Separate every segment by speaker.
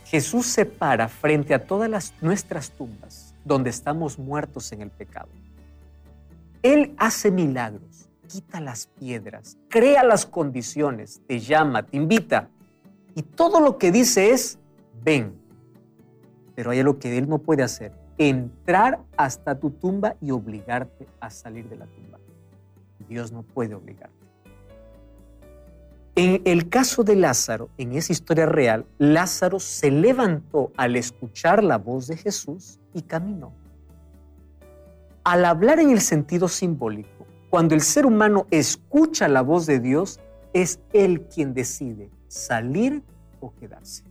Speaker 1: Jesús se para frente a todas nuestras tumbas donde estamos muertos en el pecado. Él hace milagros, quita las piedras, crea las condiciones, te llama, te invita. Y todo lo que dice es, ven. Pero hay algo que Él no puede hacer, entrar hasta tu tumba y obligarte a salir de la tumba. Dios no puede obligarte. En el caso de Lázaro, en esa historia real, Lázaro se levantó al escuchar la voz de Jesús y caminó. Al hablar en el sentido simbólico, cuando el ser humano escucha la voz de Dios, es Él quien decide salir o quedarse.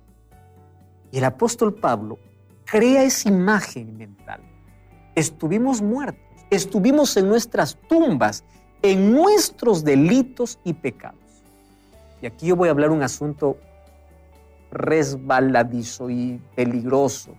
Speaker 1: Y el apóstol Pablo crea esa imagen mental. Estuvimos muertos, estuvimos en nuestras tumbas, en nuestros delitos y pecados. Y aquí yo voy a hablar un asunto resbaladizo y peligroso.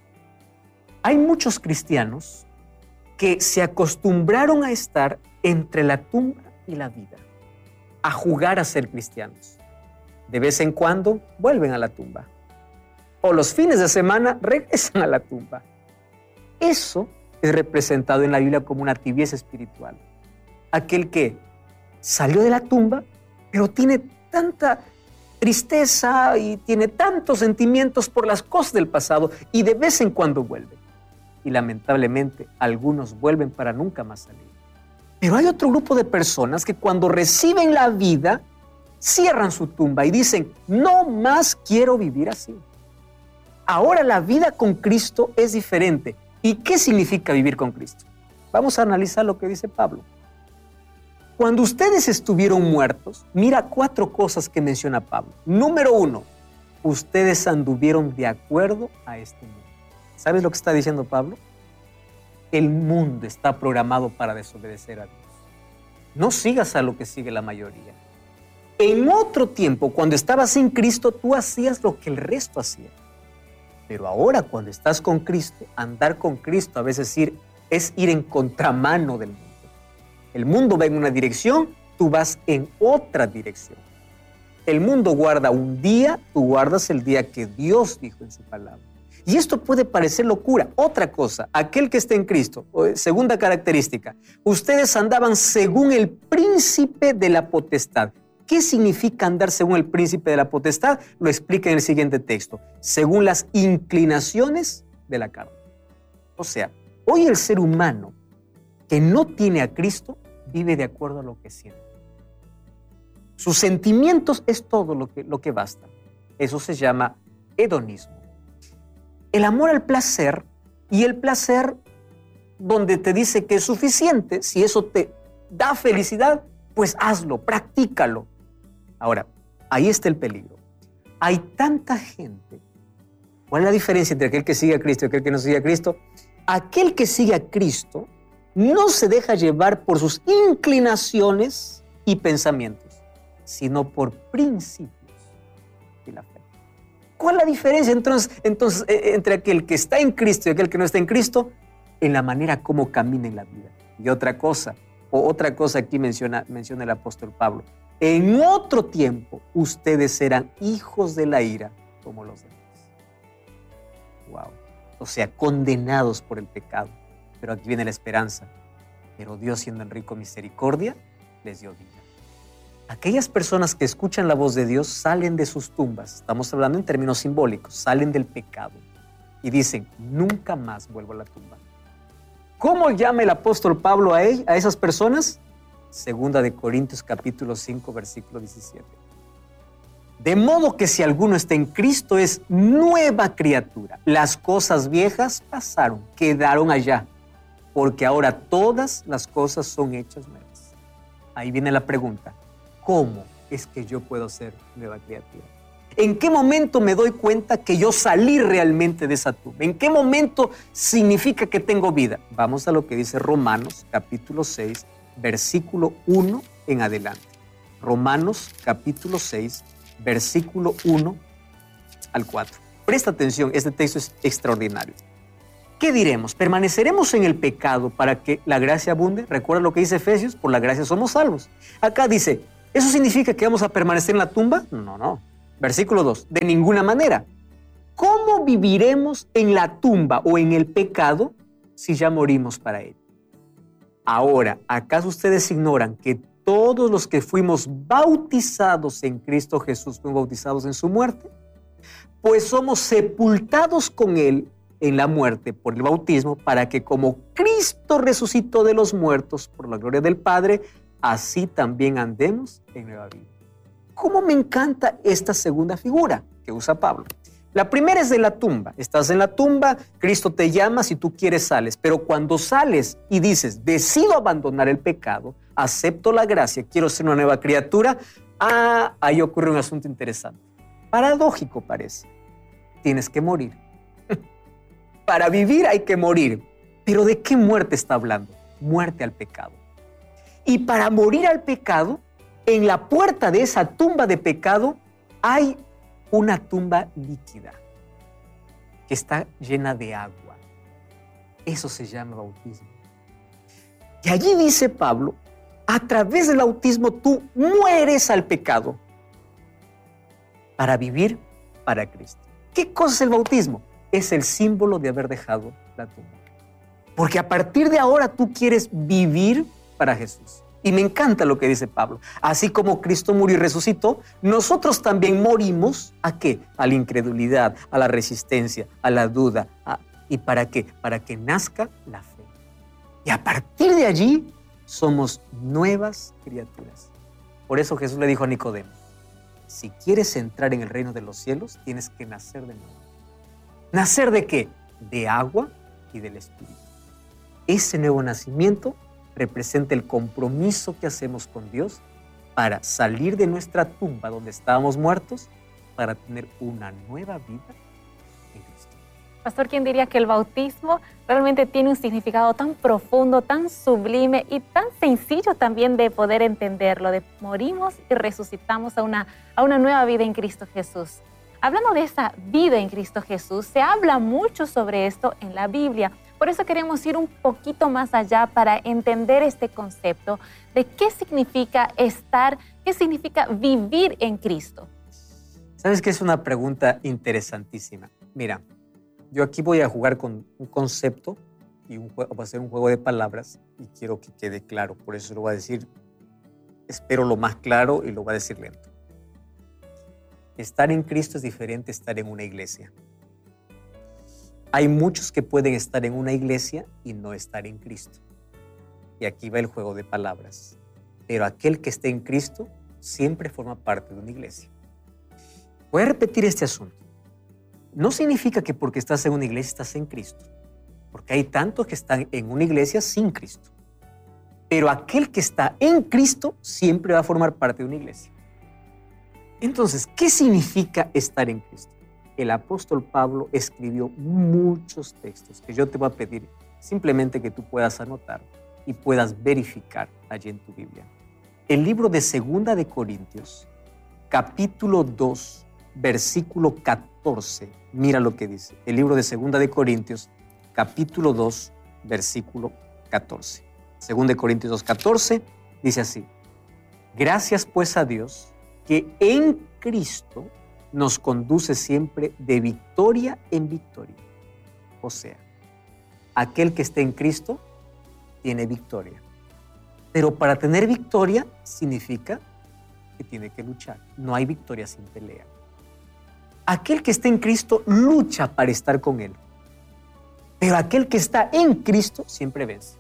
Speaker 1: Hay muchos cristianos que se acostumbraron a estar entre la tumba y la vida, a jugar a ser cristianos. De vez en cuando vuelven a la tumba. O los fines de semana regresan a la tumba. Eso es representado en la Biblia como una tibieza espiritual. Aquel que salió de la tumba, pero tiene tanta tristeza y tiene tantos sentimientos por las cosas del pasado y de vez en cuando vuelve. Y lamentablemente algunos vuelven para nunca más salir. Pero hay otro grupo de personas que cuando reciben la vida, cierran su tumba y dicen, no más quiero vivir así. Ahora la vida con Cristo es diferente. ¿Y qué significa vivir con Cristo? Vamos a analizar lo que dice Pablo. Cuando ustedes estuvieron muertos, mira 4 cosas que menciona Pablo. Número 1, ustedes anduvieron de acuerdo a este mundo. ¿Sabes lo que está diciendo Pablo? El mundo está programado para desobedecer a Dios. No sigas a lo que sigue la mayoría. En otro tiempo, cuando estabas sin Cristo, tú hacías lo que el resto hacía. Pero ahora, cuando estás con Cristo, andar con Cristo a veces es ir en contramano del mundo. El mundo va en una dirección, tú vas en otra dirección. El mundo guarda un día, tú guardas el día que Dios dijo en su palabra. Y esto puede parecer locura. Otra cosa, aquel que está en Cristo, segunda característica, ustedes andaban según el príncipe de la potestad. ¿Qué significa andar según el príncipe de la potestad? Lo explica en el siguiente texto. Según las inclinaciones de la carne. O sea, hoy el ser humano que no tiene a Cristo vive de acuerdo a lo que siente. Sus sentimientos es todo lo que basta. Eso se llama hedonismo. El amor al placer y el placer donde te dice que es suficiente, si eso te da felicidad, pues hazlo, practícalo. Ahora, ahí está el peligro. Hay tanta gente. ¿Cuál es la diferencia entre aquel que sigue a Cristo y aquel que no sigue a Cristo? Aquel que sigue a Cristo no se deja llevar por sus inclinaciones y pensamientos, sino por principios de la fe. ¿Cuál es la diferencia entonces entre aquel que está en Cristo y aquel que no está en Cristo? En la manera como camina en la vida. Y otra cosa aquí menciona el apóstol Pablo. En otro tiempo ustedes serán hijos de la ira como los demás. Wow. O sea, condenados por el pecado. Pero aquí viene la esperanza. Pero Dios, siendo en rico misericordia, les dio vida. Aquellas personas que escuchan la voz de Dios salen de sus tumbas. Estamos hablando en términos simbólicos. Salen del pecado. Y dicen, nunca más vuelvo a la tumba. ¿Cómo llama el apóstol Pablo a esas personas? Segunda de Corintios capítulo 5, versículo 17. De modo que si alguno está en Cristo es nueva criatura. Las cosas viejas pasaron, quedaron allá, porque ahora todas las cosas son hechas nuevas. Ahí viene la pregunta, ¿cómo es que yo puedo ser nueva criatura? ¿En qué momento me doy cuenta que yo salí realmente de esa tumba? ¿En qué momento significa que tengo vida? Vamos a lo que dice Romanos capítulo 6, versículo 1 en adelante. Romanos capítulo 6, versículo 1 al 4. Presta atención, este texto es extraordinario. ¿Qué diremos? ¿Permaneceremos en el pecado para que la gracia abunde? Recuerda lo que dice Efesios, por la gracia somos salvos. Acá dice, ¿eso significa que vamos a permanecer en la tumba? No. Versículo 2, de ninguna manera. ¿cómo viviremos en la tumba o en el pecado si ya morimos para él? Ahora, ¿acaso ustedes ignoran que todos los que fuimos bautizados en Cristo Jesús fuimos bautizados en su muerte? Pues somos sepultados con él en la muerte por el bautismo, para que como Cristo resucitó de los muertos por la gloria del Padre, así también andemos en nueva vida. ¿Cómo me encanta esta segunda figura que usa Pablo? La primera es de la tumba. Estás en la tumba, Cristo te llama, si tú quieres sales, pero cuando sales y dices, decido abandonar el pecado, acepto la gracia, quiero ser una nueva criatura, ahí ocurre un asunto interesante. Paradójico parece. Tienes que morir. Para vivir hay que morir. ¿Pero de qué muerte está hablando? Muerte al pecado. Y para morir al pecado, en la puerta de esa tumba de pecado hay una tumba líquida que está llena de agua. Eso se llama bautismo. Y allí dice Pablo, a través del bautismo tú mueres al pecado para vivir para Cristo. ¿Qué cosa es el bautismo? Es el símbolo de haber dejado la tumba. Porque a partir de ahora tú quieres vivir para Jesús. Y me encanta lo que dice Pablo. Así como Cristo murió y resucitó, nosotros también morimos, ¿a qué? A la incredulidad, a la resistencia, a la duda. ¿Y para qué? Para que nazca la fe. Y a partir de allí somos nuevas criaturas. Por eso Jesús le dijo a Nicodemo, si quieres entrar en el reino de los cielos, tienes que nacer de nuevo. ¿Nacer de qué? De agua y del Espíritu. Ese nuevo nacimiento representa el compromiso que hacemos con Dios para salir de nuestra tumba donde estábamos muertos para tener una nueva vida en Cristo.
Speaker 2: Pastor, ¿quién diría que el bautismo realmente tiene un significado tan profundo, tan sublime y tan sencillo también de poder entenderlo? De morimos y resucitamos a una nueva vida en Cristo Jesús. Hablando de esa vida en Cristo Jesús, se habla mucho sobre esto en la Biblia. Por eso queremos ir un poquito más allá para entender este concepto de qué significa estar, qué significa vivir en Cristo.
Speaker 1: ¿Sabes qué? Es una pregunta interesantísima. Mira, yo aquí voy a jugar con un concepto y voy a hacer un juego de palabras y quiero que quede claro. Por eso lo voy a decir, espero lo más claro y lo voy a decir lento. Estar en Cristo es diferente a estar en una iglesia. Hay muchos que pueden estar en una iglesia y no estar en Cristo. Y aquí va el juego de palabras. Pero aquel que esté en Cristo siempre forma parte de una iglesia. Voy a repetir este asunto. No significa que porque estás en una iglesia estás en Cristo. Porque hay tantos que están en una iglesia sin Cristo. Pero aquel que está en Cristo siempre va a formar parte de una iglesia. Entonces, ¿qué significa estar en Cristo? El apóstol Pablo escribió muchos textos que yo te voy a pedir simplemente que tú puedas anotar y puedas verificar allí en tu Biblia. El libro de 2 de Corintios, capítulo 2, versículo 14. Mira lo que dice. El libro de 2 de Corintios, capítulo 2, versículo 14. 2 de Corintios 2, 14, dice así. Gracias pues a Dios que en Cristo nos conduce siempre de victoria en victoria. O sea, aquel que esté en Cristo tiene victoria. Pero para tener victoria significa que tiene que luchar. No hay victoria sin pelea. Aquel que esté en Cristo lucha para estar con Él. Pero aquel que está en Cristo siempre vence.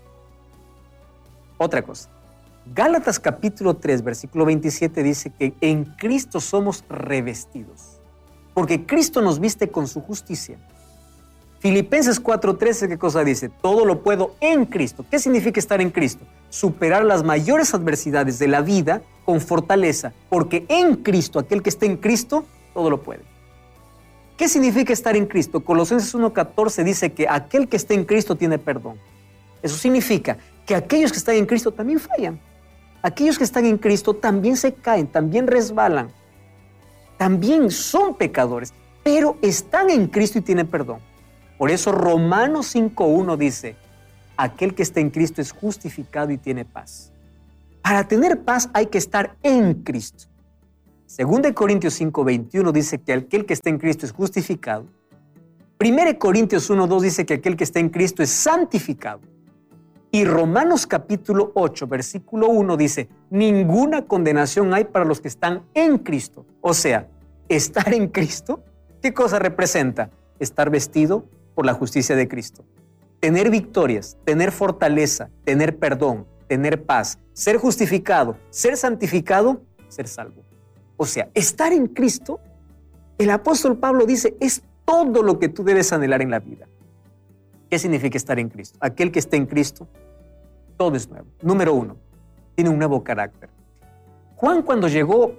Speaker 1: Otra cosa. Gálatas capítulo 3, versículo 27 dice que en Cristo somos revestidos, porque Cristo nos viste con su justicia. Filipenses 4:13, ¿qué cosa dice? Todo lo puedo en Cristo. ¿Qué significa estar en Cristo? Superar las mayores adversidades de la vida con fortaleza, porque en Cristo, aquel que esté en Cristo, todo lo puede. ¿Qué significa estar en Cristo? Colosenses 1:14 dice que aquel que esté en Cristo tiene perdón. Eso significa que aquellos que están en Cristo también fallan. Aquellos que están en Cristo también se caen, también resbalan, también son pecadores, pero están en Cristo y tienen perdón. Por eso Romanos 5:1 dice, aquel que está en Cristo es justificado y tiene paz. Para tener paz hay que estar en Cristo. 2 Corintios 5:21 dice que aquel que está en Cristo es justificado 1 Corintios 1:2 dice que aquel que está en Cristo es santificado. Y Romanos capítulo 8, versículo 1 dice, ninguna condenación hay para los que están en Cristo. O sea, estar en Cristo, ¿qué cosa representa? Estar vestido por la justicia de Cristo. Tener victorias, tener fortaleza, tener perdón, tener paz, ser justificado, ser santificado, ser salvo. O sea, estar en Cristo, el apóstol Pablo dice, es todo lo que tú debes anhelar en la vida. ¿Qué significa estar en Cristo? Aquel que está en Cristo, todo es nuevo. Número 1, tiene un nuevo carácter. Juan, cuando llegó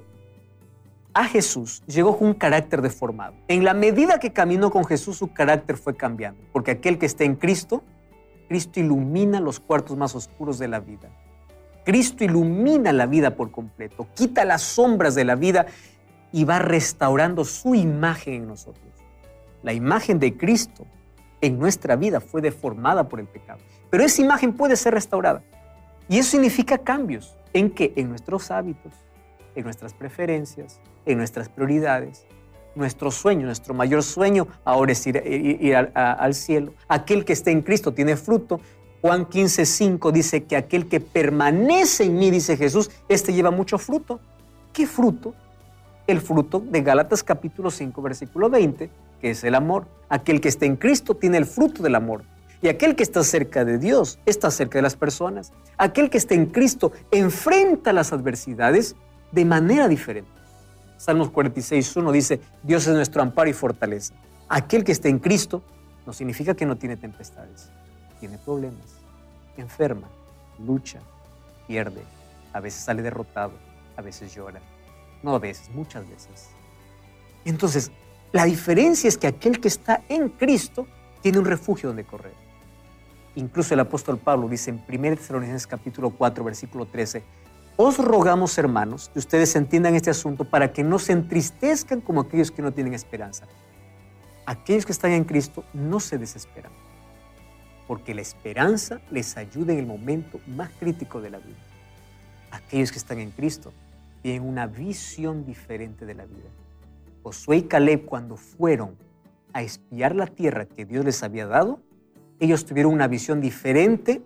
Speaker 1: a Jesús, llegó con un carácter deformado. En la medida que caminó con Jesús, su carácter fue cambiando, porque aquel que está en Cristo, Cristo ilumina los cuartos más oscuros de la vida. Cristo ilumina la vida por completo, quita las sombras de la vida y va restaurando su imagen en nosotros. La imagen de Cristo en nuestra vida fue deformada por el pecado, pero esa imagen puede ser restaurada. Y eso significa cambios. ¿En qué? En nuestros hábitos, en nuestras preferencias, en nuestras prioridades. Nuestro sueño, nuestro mayor sueño ahora es ir al cielo. Aquel que está en Cristo tiene fruto. Juan 15:5 dice que aquel que permanece en mí, dice Jesús, este lleva mucho fruto. ¿Qué fruto? El fruto de Gálatas capítulo 5, versículo 20, que es el amor. Aquel que está en Cristo tiene el fruto del amor. Y aquel que está cerca de Dios está cerca de las personas. Aquel que está en Cristo enfrenta las adversidades de manera diferente. Salmos 46:1 dice, Dios es nuestro amparo y fortaleza. Aquel que está en Cristo no significa que no tiene tempestades. Tiene problemas, enferma, lucha, pierde, a veces sale derrotado, a veces llora. No a veces, muchas veces. Entonces, la diferencia es que aquel que está en Cristo tiene un refugio donde correr. Incluso el apóstol Pablo dice en 1 Tesalonicenses capítulo 4, versículo 13, os rogamos, hermanos, que ustedes entiendan este asunto para que no se entristezcan como aquellos que no tienen esperanza. Aquellos que están en Cristo no se desesperan, porque la esperanza les ayuda en el momento más crítico de la vida. Aquellos que están en Cristo tienen una visión diferente de la vida. Josué y Caleb, cuando fueron a espiar la tierra que Dios les había dado, ellos tuvieron una visión diferente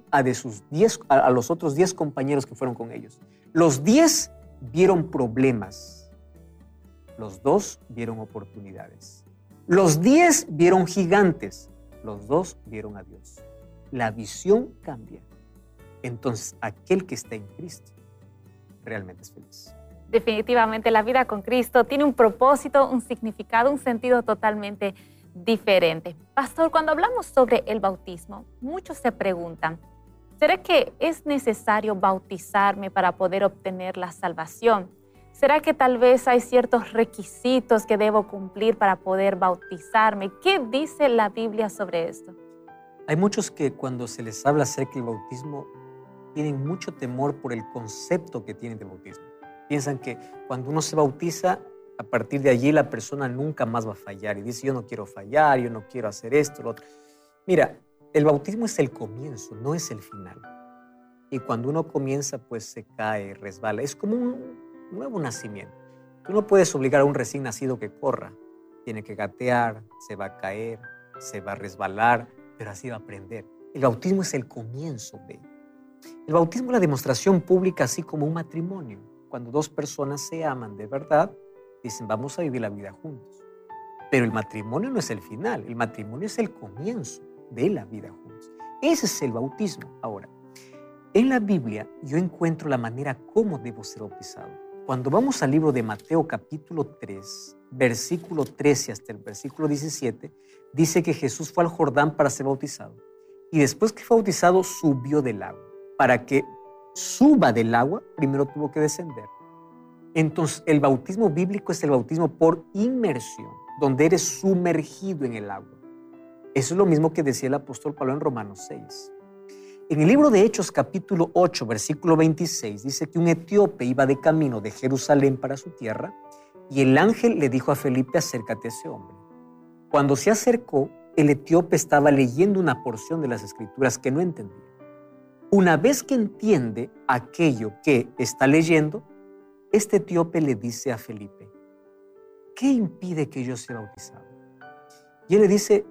Speaker 1: a los otros 10 compañeros que fueron con ellos. Los 10 vieron problemas, los 2 vieron oportunidades. Los 10 vieron gigantes, los 2 vieron a Dios. La visión cambia. Entonces, aquel que está en Cristo realmente es feliz.
Speaker 2: Definitivamente la vida con Cristo tiene un propósito, un significado, un sentido totalmente diferente. Pastor, cuando hablamos sobre el bautismo, muchos se preguntan, ¿será que es necesario bautizarme para poder obtener la salvación? ¿Será que tal vez hay ciertos requisitos que debo cumplir para poder bautizarme? ¿Qué dice la Biblia sobre esto?
Speaker 1: Hay muchos que cuando se les habla acerca del bautismo tienen mucho temor por el concepto que tienen de bautismo. Piensan que cuando uno se bautiza, a partir de allí la persona nunca más va a fallar y dice, yo no quiero fallar, yo no quiero hacer esto, lo otro. Mira, el bautismo es el comienzo, no es el final. Y cuando uno comienza, pues se cae, resbala. Es como un nuevo nacimiento. Tú no puedes obligar a un recién nacido que corra. Tiene que gatear, se va a caer, se va a resbalar, pero así va a aprender. El bautismo es el comienzo de. El bautismo es la demostración pública, así como un matrimonio. Cuando 2 personas se aman de verdad, dicen, vamos a vivir la vida juntos. Pero el matrimonio no es el final, el matrimonio es el comienzo de la vida juntos. Ese es el bautismo. Ahora, en la Biblia yo encuentro la manera cómo debo ser bautizado. Cuando vamos al libro de Mateo capítulo 3, versículo 13 hasta el versículo 17, dice que Jesús fue al Jordán para ser bautizado. Y después que fue bautizado, subió del agua. Para que suba del agua, primero tuvo que descender. Entonces, el bautismo bíblico es el bautismo por inmersión, donde eres sumergido en el agua. Eso es lo mismo que decía el apóstol Pablo en Romanos 6. En el libro de Hechos, capítulo 8, versículo 26, dice que un etíope iba de camino de Jerusalén para su tierra y el ángel le dijo a Felipe, acércate a ese hombre. Cuando se acercó, el etíope estaba leyendo una porción de las Escrituras que no entendía. Una vez que entiende aquello que está leyendo, este etíope le dice a Felipe, ¿qué impide que yo sea bautizado? Y él le dice,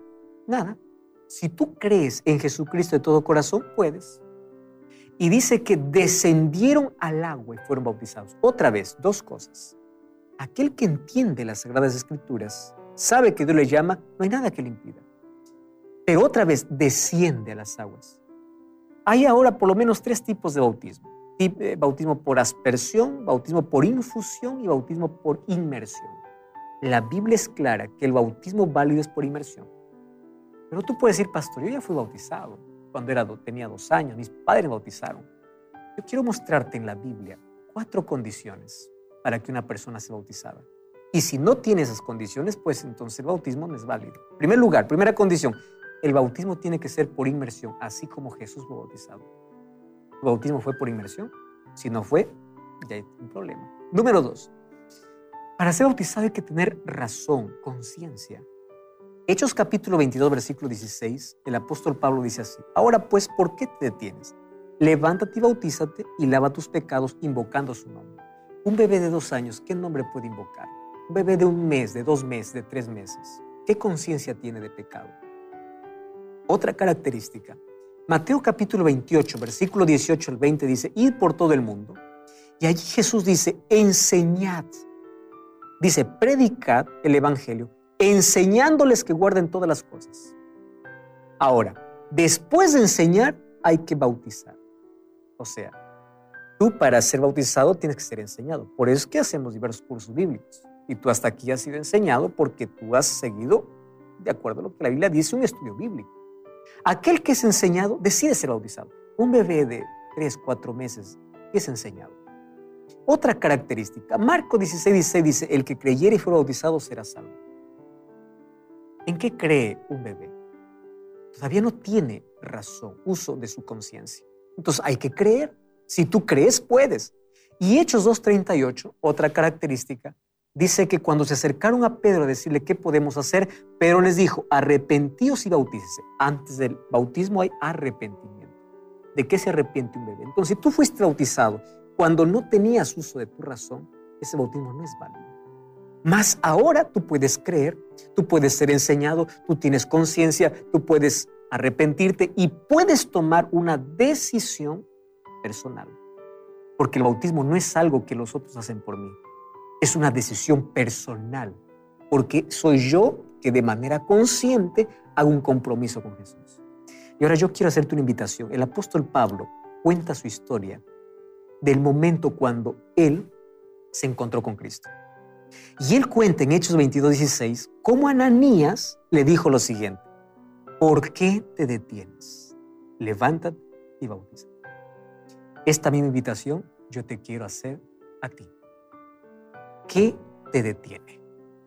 Speaker 1: Nada. Si tú crees en Jesucristo de todo corazón, puedes. Y dice que descendieron al agua y fueron bautizados. Otra vez, dos cosas. Aquel que entiende las Sagradas Escrituras sabe que Dios le llama, no hay nada que le impida. Pero otra vez desciende a las aguas. Hay ahora por lo menos 3 tipos de bautismo. Bautismo por aspersión, bautismo por infusión y bautismo por inmersión. La Biblia es clara que el bautismo válido es por inmersión. Pero tú puedes decir, pastor, yo ya fui bautizado cuando tenía 2 años, mis padres me bautizaron. Yo quiero mostrarte en la Biblia 4 condiciones para que una persona sea bautizada. Y si no tiene esas condiciones, pues entonces el bautismo no es válido. En primer lugar, primera condición, el bautismo tiene que ser por inmersión, así como Jesús fue bautizado. ¿Tu bautismo fue por inmersión? Si no fue, ya hay un problema. Número 2, para ser bautizado hay que tener razón, conciencia. Hechos capítulo 22, versículo 16, el apóstol Pablo dice así: ahora pues, ¿por qué te detienes? Levántate y bautízate y lava tus pecados invocando su nombre. Un bebé de 2 años, ¿qué nombre puede invocar? Un bebé de 1 mes, de 2 meses, de 3 meses, ¿qué conciencia tiene de pecado? Otra característica, Mateo capítulo 28, versículo 18 al 20 dice: id por todo el mundo. Y allí Jesús dice: enseñad. Dice: predicad el evangelio, enseñándoles que guarden todas las cosas. Ahora, después de enseñar, hay que bautizar. O sea, tú para ser bautizado tienes que ser enseñado. Por eso es que hacemos diversos cursos bíblicos. Y tú hasta aquí has sido enseñado porque tú has seguido, de acuerdo a lo que la Biblia dice, un estudio bíblico. Aquel que es enseñado decide ser bautizado. Un bebé de 3, 4 meses es enseñado. Otra característica, Marcos 16 dice: el que creyere y fuera bautizado será salvo. ¿En qué cree un bebé? Todavía no tiene razón, uso de su conciencia. Entonces hay que creer. Si tú crees, puedes. Y Hechos 2:38, otra característica, dice que cuando se acercaron a Pedro a decirle qué podemos hacer, Pedro les dijo: arrepentíos y bautícese. Antes del bautismo hay arrepentimiento. ¿De qué se arrepiente un bebé? Entonces, si tú fuiste bautizado cuando no tenías uso de tu razón, ese bautismo no es válido. Más ahora tú puedes creer, tú puedes ser enseñado, tú tienes conciencia, tú puedes arrepentirte y puedes tomar una decisión personal. Porque el bautismo no es algo que los otros hacen por mí. Es una decisión personal, porque soy yo que de manera consciente hago un compromiso con Jesús. Y ahora yo quiero hacerte una invitación. El apóstol Pablo cuenta su historia del momento cuando él se encontró con Cristo. Y él cuenta en Hechos 22:16 cómo Ananías le dijo lo siguiente: ¿por qué te detienes? Levántate y bautízate. Esta misma invitación yo te quiero hacer a ti. ¿Qué te detiene?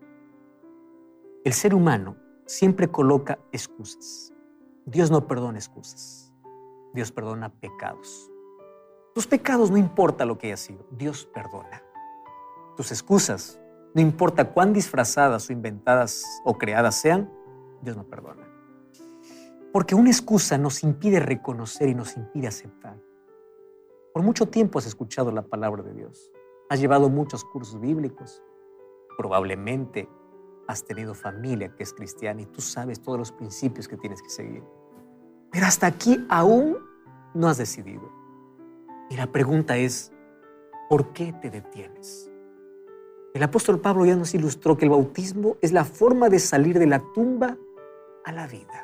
Speaker 1: El ser humano siempre coloca excusas. Dios no perdona excusas. Dios perdona pecados. Tus pecados no importa lo que haya sido, Dios perdona. Tus excusas, no importa cuán disfrazadas o inventadas o creadas sean, Dios no perdona. Porque una excusa nos impide reconocer y nos impide aceptar. Por mucho tiempo has escuchado la palabra de Dios. Has llevado muchos cursos bíblicos. Probablemente has tenido familia que es cristiana y tú sabes todos los principios que tienes que seguir. Pero hasta aquí aún no has decidido. Y la pregunta es: ¿por qué te detienes? El apóstol Pablo ya nos ilustró que el bautismo es la forma de salir de la tumba a la vida.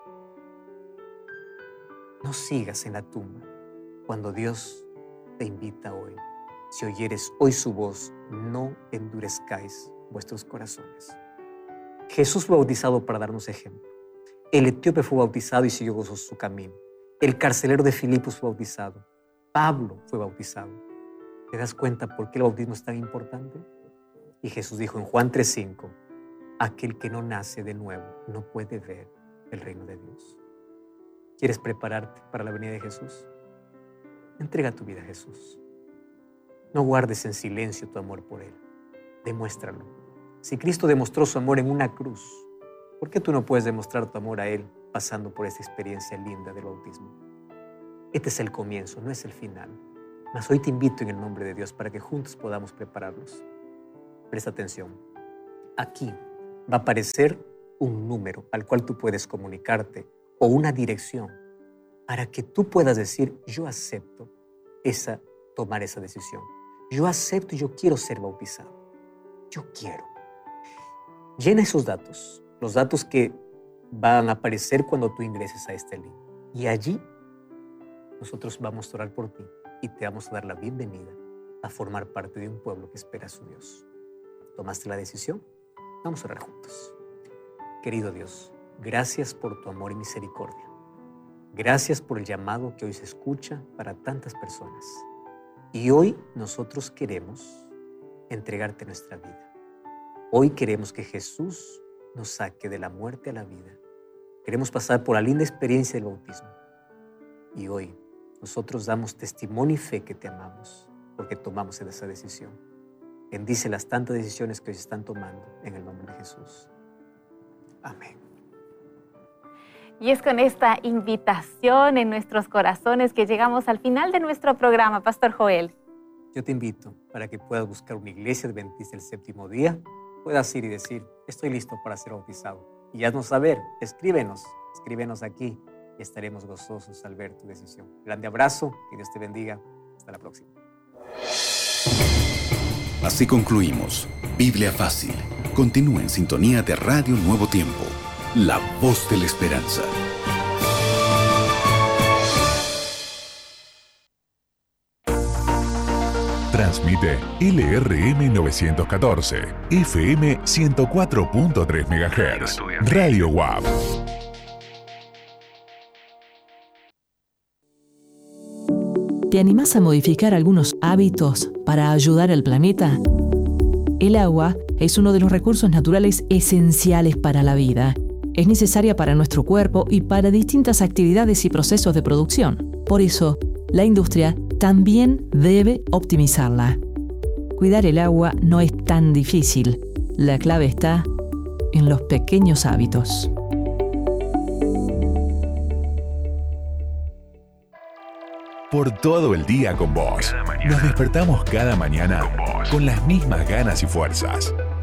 Speaker 1: No sigas en la tumba cuando Dios te invita hoy. Si oyeres hoy su voz, no endurezcáis vuestros corazones. Jesús fue bautizado para darnos ejemplo. El etíope fue bautizado y siguió gozoso su camino. El carcelero de Filipos fue bautizado. Pablo fue bautizado. ¿Te das cuenta por qué el bautismo es tan importante? Y Jesús dijo en Juan 3:5, aquel que no nace de nuevo no puede ver el reino de Dios. ¿Quieres prepararte para la venida de Jesús? Entrega tu vida a Jesús. No guardes en silencio tu amor por Él. Demuéstralo. Si Cristo demostró su amor en una cruz, ¿por qué tú no puedes demostrar tu amor a Él pasando por esta experiencia linda del bautismo? Este es el comienzo, no es el final. Mas hoy te invito en el nombre de Dios para que juntos podamos prepararnos. Presta atención. Aquí va a aparecer un número al cual tú puedes comunicarte o una dirección para que tú puedas decir, yo acepto tomar esa decisión. Yo acepto y yo quiero ser bautizado. Yo quiero. Llena esos datos, los datos que van a aparecer cuando tú ingreses a este link. Y allí nosotros vamos a orar por ti y te vamos a dar la bienvenida a formar parte de un pueblo que espera a su Dios. ¿Tomaste la decisión? Vamos a orar juntos. Querido Dios, gracias por tu amor y misericordia. Gracias por el llamado que hoy se escucha para tantas personas. Y hoy nosotros queremos entregarte nuestra vida. Hoy queremos que Jesús nos saque de la muerte a la vida. Queremos pasar por la linda experiencia del bautismo. Y hoy nosotros damos testimonio y fe que te amamos porque tomamos esa decisión. Bendice las tantas decisiones que hoy se están tomando en el nombre de Jesús. Amén.
Speaker 2: Y es con esta invitación en nuestros corazones que llegamos al final de nuestro programa, Pastor Joel.
Speaker 1: Yo te invito para que puedas buscar una iglesia adventista el séptimo día, puedas ir y decir, estoy listo para ser bautizado. Y haznos saber, escríbenos aquí y estaremos gozosos al ver tu decisión. Grande abrazo, que Dios te bendiga. Hasta la próxima.
Speaker 3: Así concluimos Biblia Fácil. Continúa en sintonía de Radio Nuevo Tiempo, la voz de la esperanza.
Speaker 4: Transmite LRM 914, FM 104.3 MHz, Radio WAP.
Speaker 5: ¿Te animás a modificar algunos hábitos para ayudar al planeta? El agua es uno de los recursos naturales esenciales para la vida. Es necesaria para nuestro cuerpo y para distintas actividades y procesos de producción. Por eso, la industria también debe optimizarla. Cuidar el agua no es tan difícil. La clave está en los pequeños hábitos.
Speaker 4: Por todo el día con vos. Nos despertamos cada mañana con las mismas ganas y fuerzas.